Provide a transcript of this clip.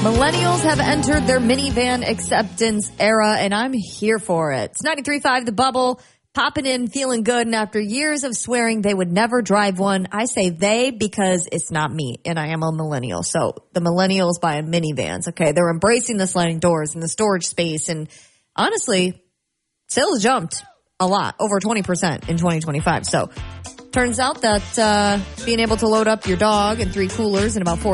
Millennials have entered their minivan acceptance era, and I'm here for it. It's 93.5 The Bubble, popping in, feeling good, and after years of swearing they would never drive one, I say they because it's not me, and I am a millennial. So the millennials buy minivans, okay? They're embracing the sliding doors and the storage space, and honestly, sales jumped a lot, over 20% in 2025. So turns out that being able to load up your dog and 3 coolers in about 4